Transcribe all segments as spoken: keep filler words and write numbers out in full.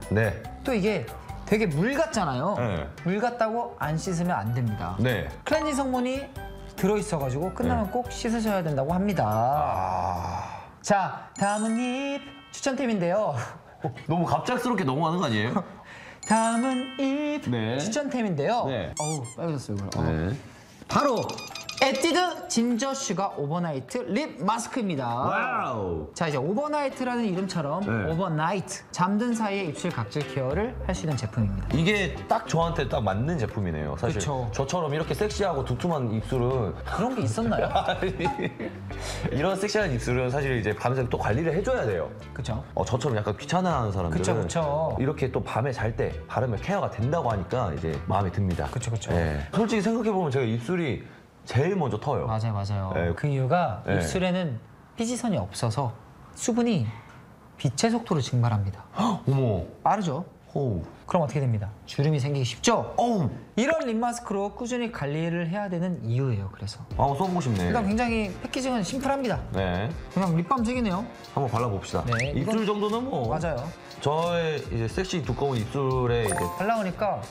네. 또 이게 되게 물 같잖아요. 네. 물 같다고 안 씻으면 안 됩니다. 네. 클렌징 성분이 들어있어가지고 끝나면 네. 꼭 씻으셔야 된다고 합니다. 아... 자, 다음은 잎 추천템인데요. 어, 너무 갑작스럽게 넘어가는 거 아니에요? 다음은 잎 네. 추천템인데요. 네. 어우, 빨개졌어요, 이걸. 어. 네. 바로 에뛰드 진저 슈가 오버나이트 립 마스크입니다. 와우. 자, 이제 오버나이트라는 이름처럼 네. 오버나이트, 잠든 사이에 입술 각질 케어를 할 수 있는 제품입니다. 이게 딱 저한테 딱 맞는 제품이네요. 사실 그쵸. 저처럼 이렇게 섹시하고 두툼한 입술은 그런 게 있었나요? 이런 섹시한 입술은 사실 이제 밤새 또 관리를 해줘야 돼요. 그쵸? 어, 저처럼 약간 귀찮아하는 사람들은 그쵸, 그쵸. 이렇게 또 밤에 잘 때 바르면 케어가 된다고 하니까 이제 마음에 듭니다. 그쵸, 그쵸. 예. 솔직히 생각해보면 제가 입술이 제일 먼저 터요. 맞아요, 맞아요. 네. 그 이유가 네. 입술에는 피지선이 없어서 수분이 빛의 속도로 증발합니다. 어머. 빠르죠? 호우. 그럼 어떻게 됩니다? 주름이 생기기 쉽죠? 어우. 이런 립 마스크로 꾸준히 관리를 해야 되는 이유예요. 그래서 한번 써보고 싶네. 일단 굉장히 패키징은 심플합니다. 네. 그냥 립밤 색이네요. 한번 발라봅시다. 네, 입술 이건- 정도는 뭐. 맞아요. 저의 이제 섹시 두꺼운 입술에 이제. 발라오니까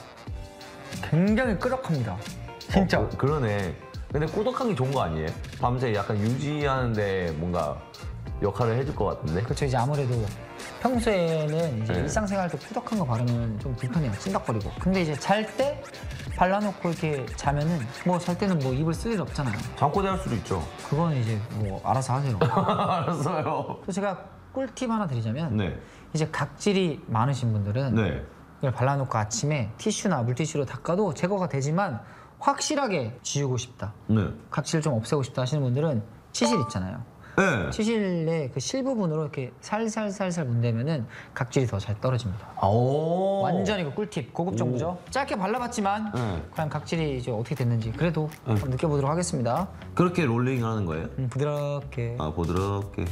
굉장히 끄덕합니다. 진짜. 어, 그, 그러네. 근데 꾸덕한 게 좋은 거 아니에요? 밤새 약간 유지하는데 뭔가 역할을 해줄 것 같은데? 그렇죠. 이제 아무래도 평소에는 이제 네. 일상생활 때 푸덕한 거 바르면 좀 불편해요. 찐덕거리고. 근데 이제 잘 때 발라놓고 이렇게 자면은 뭐 잘 때는 뭐 입을 쓸 일 없잖아요. 잠꼬대 할 수도 있죠. 그건 이제 뭐 알아서 하세요. 알았어요. 또 제가 꿀팁 하나 드리자면 네. 이제 각질이 많으신 분들은 네. 이걸 발라놓고 아침에 티슈나 물티슈로 닦아도 제거가 되지만 확실하게 지우고 싶다. 네. 각질 좀 없애고 싶다 하시는 분들은 치실 있잖아요. 네. 치실의 그 실 부분으로 이렇게 살살살살 문대면은 각질이 더 잘 떨어집니다. 오. 완전 이거 꿀팁, 고급 정보죠. 짧게 발라봤지만 네. 과연 각질이 이제 어떻게 됐는지 그래도 한번 느껴보도록 하겠습니다. 그렇게 롤링 하는 거예요? 음, 부드럽게. 아, 부드럽게.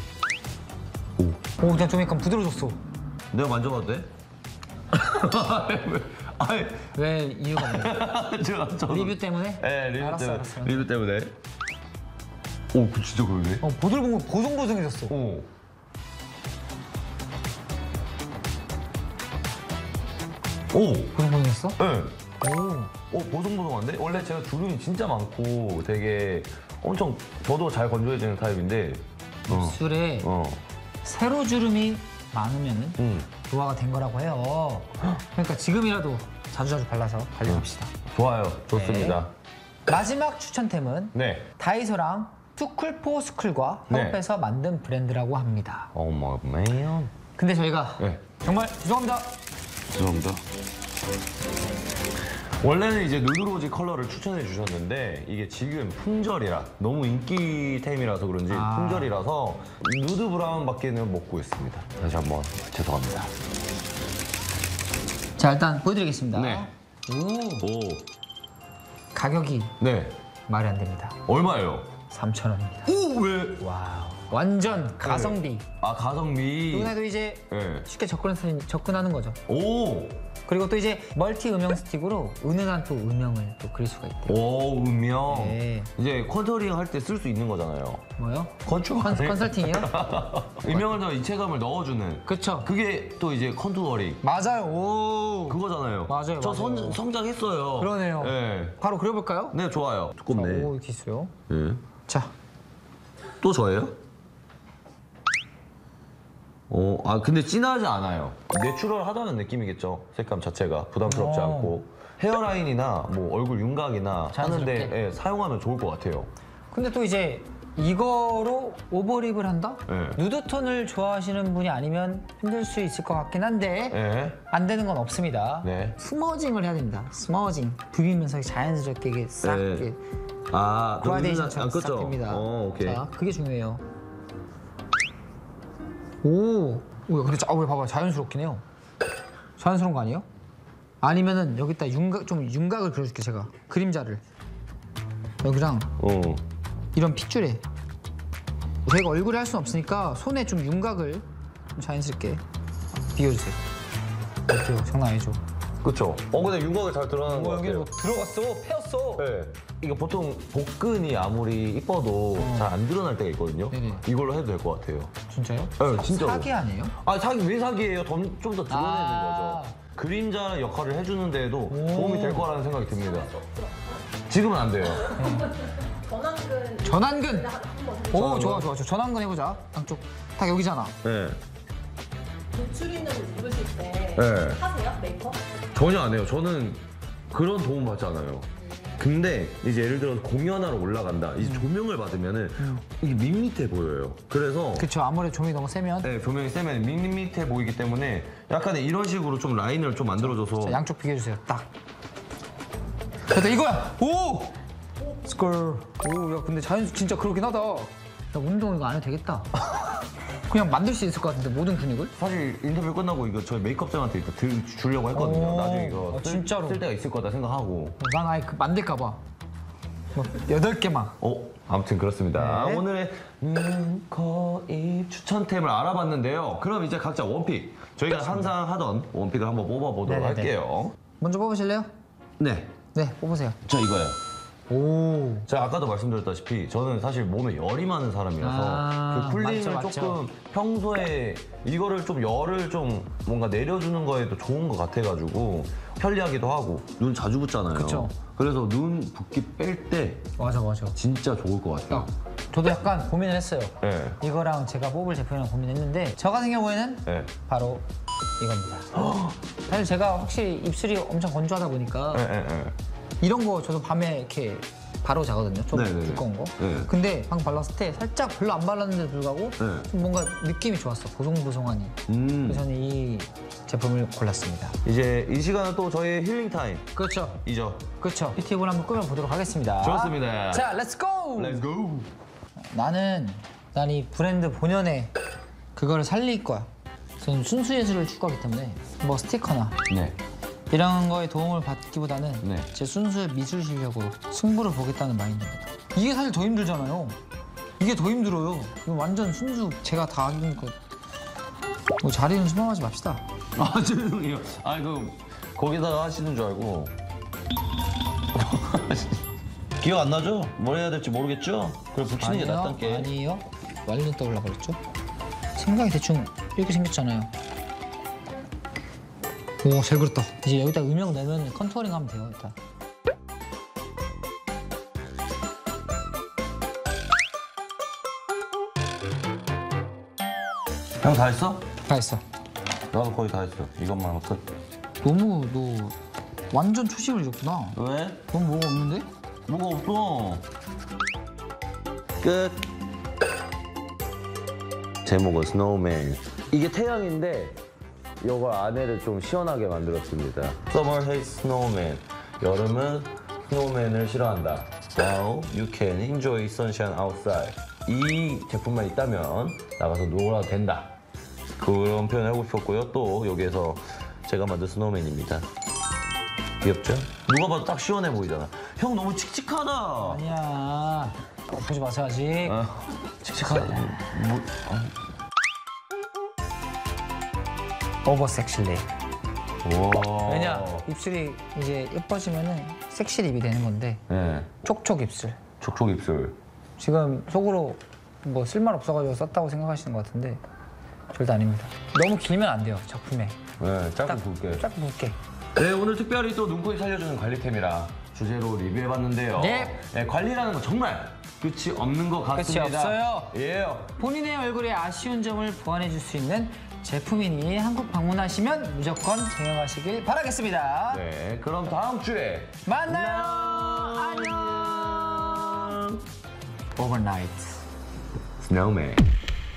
오. 오, 그냥 좀 약간 부드러워졌어. 내가 만져봐도 돼? 아니, 왜 이유가 없나요? 제가 저 리뷰 때문에? 네, 리뷰 알았어, 때문에. 알았어. 리뷰 때문에. 오, 그 진짜 그러네. 어, 보들보들 보송보송해졌어. 오. 오. 보송보송했어? 네. 오. 어, 보송보송한데? 원래 제가 주름이 진짜 많고 되게 엄청 저도 잘 건조해지는 타입인데. 어. 입술에 어. 세로 주름이 많으면은 음. 노화가 된 거라고 해요. 그러니까 지금이라도 자주자주 발라서 관리합시다. 좋아요. 좋습니다. 마지막 추천템은 네. 다이소랑 투쿨포스쿨과 네. 협업해서 만든 브랜드라고 합니다. 오 마이 맨. 근데 저희가 네. 정말 죄송합니다. 죄송합니다. 원래는 이제 누드로지 컬러를 추천해 주셨는데 이게 지금 품절이라 너무 인기템이라서 그런지 아. 품절이라서 누드 브라운밖에는 못 구했습니다. 다시 한번 죄송합니다. 자, 일단 보여드리겠습니다. 네. 오, 오. 가격이 네. 말이 안 됩니다. 얼마예요? 삼천 원입니다. 오 왜? 와우. 완전 가성비. 아 가성비. 누구나도 이제 네. 쉽게 접근, 접근하는 거죠. 오. 그리고 또 이제 멀티 음영 스틱으로 은은한 또 음영을 또 그릴 수가 있대요. 오 음영. 네. 이제 컨설팅 할 때 쓸 수 있는 거잖아요. 뭐요? 건축 컨, 컨설팅이요? 음영을 넣어 입체감을 넣어주는. 그쵸. 그게 또 이제 컨투어링. 맞아요. 오. 그거잖아요. 맞아요, 저 맞아요. 선, 성장했어요. 그러네요. 네. 바로 그려볼까요? 네, 좋아요. 자, 두껍네. 오, 이렇게 있어요. 네. 자, 또 저예요? 어, 아 근데 진하지 않아요. 내추럴하다는 느낌이겠죠. 색감 자체가 부담스럽지 오. 않고 헤어라인이나 뭐 얼굴 윤곽이나 자연스럽게. 하는데 예, 사용하면 좋을 것 같아요. 근데 또 이제 이거로 오버립을 한다? 네. 누드톤을 좋아하시는 분이 아니면 힘들 수 있을 것 같긴 한데 네. 안 되는 건 없습니다. 네. 스머징을 해야 됩니다. 스머징. 비비면서 자연스럽게 이게 싹 네. 이렇게 아, 그라데이션처럼 싹 그렇죠. 됩니다. 어, 오케이. 자, 그게 중요해요. 오, 오, 근데 자, 왜 봐봐, 자연스럽긴 해요. 자연스러운 거 아니에요? 아니면은 여기다 윤곽 좀 윤곽을 그려줄게 제가 그림자를 여기랑 어. 이런 핏줄에 저희가 얼굴에 할 수는 없으니까 손에 좀 윤곽을 좀 자연스럽게 비워주세요. 어때요? 장난 아니죠? 그렇죠. 어, 근데 윤곽이 잘 드러나는 것 어, 여기 같아요. 뭐 들어갔어, 패였어. 네. 이게 보통 복근이 아무리 이뻐도 잘 안 드러날 때가 있거든요. 네네. 이걸로 해도 될 것 같아요. 진짜요? 네, 진짜로. 사기 아니에요? 아, 사기 왜 사기예요? 좀 더 드러내는 아. 거죠. 그림자 역할을 해주는 데에도 도움이 될 거라는 생각이 듭니다. 지금은 안 돼요. 전완근. 전완근. 오 전완근. 좋아 좋아. 저 전완근 해보자. 양쪽 딱 여기잖아. 네. 노출 있는 옷 입으실 때 네. 하세요? 메이크업? 전혀 안 해요. 저는 그런 도움 받지 않아요. 근데 이제 예를 들어서 공연하러 올라간다. 이제 조명을 받으면은 이게 밋밋해 보여요. 그래서 그쵸. 아무래도 조명이 너무 세면. 네, 조명이 세면 밋밋해 보이기 때문에 약간 이런 식으로 좀 라인을 좀 만들어줘서 자, 양쪽 비교해주세요. 딱. 됐다 이거야. 오. 스컬. 오, 야 근데 자연수 진짜 그렇긴 하다. 야 운동 이거 안 해도 되겠다. 그냥 만들 수 있을 것 같은데 모든 근육을? 사실 인터뷰 끝나고 이거 저희 메이크업쌤한테 이거 들, 주려고 했거든요. 오, 나중에 이거 아, 쓸, 진짜로? 쓸 때가 있을 거다 생각하고. 난 아예 그 만들까 봐. 뭐 여덟 개만. 어, 아무튼 그렇습니다. 네. 오늘의 눈, 코, 입 추천템을 알아봤는데요. 그럼 이제 각자 원픽. 저희가 항상 하던 원픽을 한번 뽑아보도록 네네네. 할게요. 먼저 뽑으실래요? 네. 네, 뽑으세요. 저 이거예요. 오. 제가 아까도 말씀드렸다시피 저는 사실 몸에 열이 많은 사람이라서 아, 그 쿨링을 맞죠, 맞죠. 조금 평소에 이거를 좀 열을 좀 뭔가 내려주는 거에도 좋은 것 같아가지고 편리하기도 하고 눈 자주 붓잖아요. 그쵸. 그래서 눈 붓기 뺄 때 맞아, 맞아. 진짜 좋을 것 같아요. 야, 저도 약간 고민을 했어요. 네. 이거랑 제가 뽑을 제품이랑 고민했는데 저 같은 경우에는 네. 바로 이겁니다. 사실 제가 확실히 입술이 엄청 건조하다 보니까 네, 네, 네. 이런 거 저도 밤에 이렇게 바로 자거든요. 좀 네네네. 두꺼운 거. 네. 근데 방금 발랐을 때 살짝 별로 안 발랐는데도 불구하고 네. 좀 뭔가 느낌이 좋았어. 보송보송하니. 음. 그래서 저는 이 제품을 골랐습니다. 이제 이 시간은 또 저희의 힐링 타임. 그렇죠. 이죠. 그렇죠. 뷰티앱을 한번 꾸며보도록 하겠습니다. 좋습니다. 자, 렛츠고! Let's go. 나는 난 이 브랜드 본연의 그거를 살릴 거야. 저는 순수 예술을 추구하기 때문에 뭐 스티커나 네. 이런 거에 도움을 받기보다는 네. 제 순수의 미술 실력으로 승부를 보겠다는 마인드입니다. 이게 사실 더 힘들잖아요. 이게 더 힘들어요. 이거 완전 순수 제가 다 하는 거. 뭐 자리는 실망하지 맙시다. 아 죄송해요. 아 그 거기다가 하시는 줄 알고. 기억 안 나죠? 뭘 해야 될지 모르겠죠? 그걸 붙이는 게 낫단 게. 아니에요. 완전 떠올라 버렸죠. 생각이 대충 이렇게 생겼잖아요. 오, 잘 그렸다. 이제 여기다 음영 내면 컨투어링 하면 돼요, 일단. 형 다 했어? 다 했어. 나도 거의 다 했어. 이것만 하면 끝. 너무 너 완전 초심을 잃었구나. 왜? 넌 뭐가 없는데? 뭐가 없어. 끝. 제목은 스노우맨. 이게 태양인데 이거 안에를 좀 시원하게 만들었습니다. Summer hates snowman. 여름은 스노우맨을 싫어한다. Now you can enjoy sunshine outside. 이 제품만 있다면 나가서 놀아도 된다. 그런 표현을 하고 싶었고요. 또 여기에서 제가 만든 스노우맨입니다. 귀엽죠? 누가 봐도 딱 시원해 보이잖아. 형 너무 칙칙하다. 아니야. 어, 보지 마세요, 아직. 아, 칙칙하다. 뭐, 오버 섹실리. 와. 왜냐? 입술이 이제 예뻐지면은 섹시 립이 되는 건데 네. 촉촉 입술. 촉촉 입술. 지금 속으로 뭐 쓸말 없어가지고 썼다고 생각하시는 것 같은데 절대 아닙니다. 너무 길면 안 돼요, 작품에. 네, 짧고 딱 굵게. 딱 굵게. 네, 오늘 특별히 또 눈코입 살려주는 관리템이라 주제로 리뷰해봤는데요. 네. 네, 관리라는 건 정말 끝이 없는 것 같습니다. 끝이 없어요. 예. 본인의 얼굴에 아쉬운 점을 보완해 줄 수 있는 제품이니 한국 방문하시면 무조건 사용하시길 바라겠습니다. 네, 그럼 다음 주에 만나요. 안녕. 오버나이트. 스노우맨.